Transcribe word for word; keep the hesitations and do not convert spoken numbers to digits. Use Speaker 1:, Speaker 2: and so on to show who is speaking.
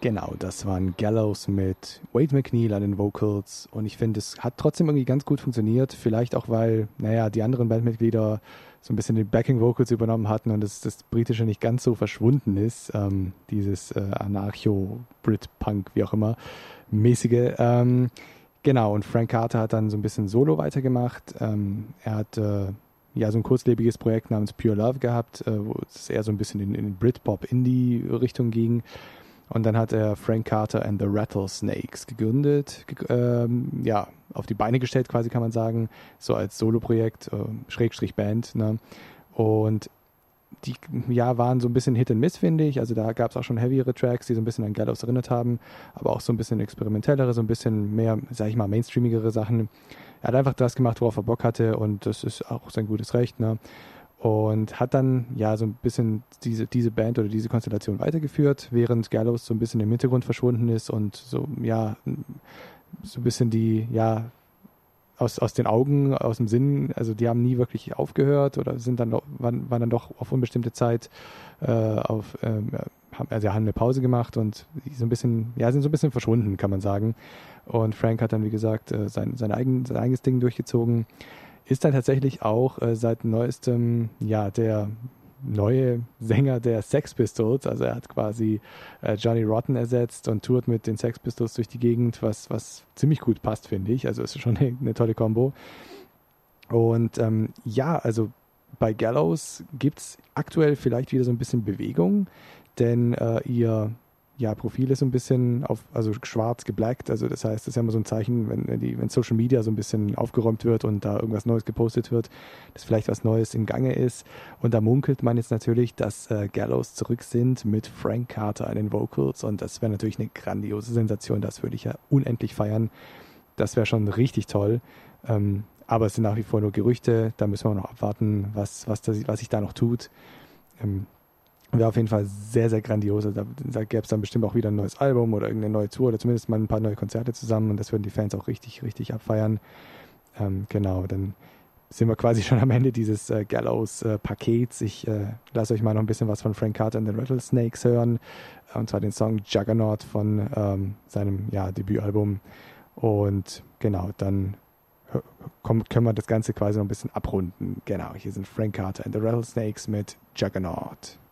Speaker 1: Genau, das waren Gallows mit Wade McNeil an den Vocals und ich finde, es hat trotzdem irgendwie ganz gut funktioniert, vielleicht auch, weil, naja, die anderen Bandmitglieder so ein bisschen die Backing-Vocals übernommen hatten und das, das Britische nicht ganz so verschwunden ist, ähm, dieses äh, Anarcho-Brit-Punk, wie auch immer, mäßige. Ähm, genau, und Frank Carter hat dann so ein bisschen Solo weitergemacht. Ähm, er hat äh, ja so ein kurzlebiges Projekt namens Pure Love gehabt, äh, wo es eher so ein bisschen in, in Britpop-Indie-Richtung ging. Und dann hat er Frank Carter and the Rattlesnakes gegründet, ge- ähm, ja, auf die Beine gestellt quasi, kann man sagen, so als Soloprojekt, äh, Schrägstrich Band, ne? Und die, ja, waren so ein bisschen Hit and Miss, finde ich, also da gab es auch schon heavyere Tracks, die so ein bisschen an Gallows erinnert haben, aber auch so ein bisschen experimentellere, so ein bisschen mehr, sag ich mal, mainstreamigere Sachen. Er hat einfach das gemacht, worauf er Bock hatte und das ist auch sein gutes Recht, ne? Und hat dann ja so ein bisschen diese, diese Band oder diese Konstellation weitergeführt, während Gallows so ein bisschen im Hintergrund verschwunden ist und so, ja, so ein bisschen die, ja, aus, aus den Augen, aus dem Sinn, also die haben nie wirklich aufgehört oder sind dann, waren, waren dann doch auf unbestimmte Zeit äh, auf, ähm, haben, also haben eine Pause gemacht und so ein bisschen, ja, sind so ein bisschen verschwunden, kann man sagen. Und Frank hat dann, wie gesagt, äh, sein, sein, eigen, sein eigenes Ding durchgezogen. Ist dann tatsächlich auch äh, seit neuestem, ja, der neue Sänger der Sex Pistols. Also er hat quasi äh, Johnny Rotten ersetzt und tourt mit den Sex Pistols durch die Gegend, was, was ziemlich gut passt, finde ich. Also es ist schon eine, eine tolle Kombo. Und ähm, ja, also bei Gallows gibt es aktuell vielleicht wieder so ein bisschen Bewegung, denn äh, ihr ja, Profil ist so ein bisschen auf, also schwarz geblackt, also das heißt, das ist ja immer so ein Zeichen, wenn, wenn, die, wenn Social Media so ein bisschen aufgeräumt wird und da irgendwas Neues gepostet wird, dass vielleicht was Neues in Gange ist. Und da munkelt man jetzt natürlich, dass äh, Gallows zurück sind mit Frank Carter an den Vocals und das wäre natürlich eine grandiose Sensation, das würde ich ja unendlich feiern. Das wäre schon richtig toll. Ähm, aber es sind nach wie vor nur Gerüchte, da müssen wir noch abwarten, was, was, das, was sich da noch tut. Ähm, Wäre auf jeden Fall sehr, sehr grandios. Da, da gäbe es dann bestimmt auch wieder ein neues Album oder irgendeine neue Tour oder zumindest mal ein paar neue Konzerte zusammen und das würden die Fans auch richtig, richtig abfeiern. Ähm, genau, dann sind wir quasi schon am Ende dieses äh, Gallows-Pakets. Äh, ich äh, lasse euch mal noch ein bisschen was von Frank Carter and the Rattlesnakes hören, und zwar den Song Juggernaut von ähm, seinem ja, Debütalbum. Und genau, dann komm, können wir das Ganze quasi noch ein bisschen abrunden. Genau, hier sind Frank Carter and the Rattlesnakes mit Juggernaut.